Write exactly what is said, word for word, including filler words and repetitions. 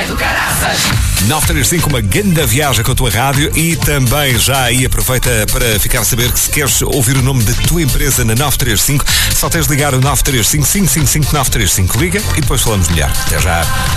do caraças. nove três cinco, uma grande viagem com a tua rádio e também já aí aproveita para ficar a saber que se queres ouvir o nome da tua empresa na nove três cinco, só tens de ligar o nove três cinco, cinco cinco cinco, nove três cinco. Liga e depois falamos melhor. Até já.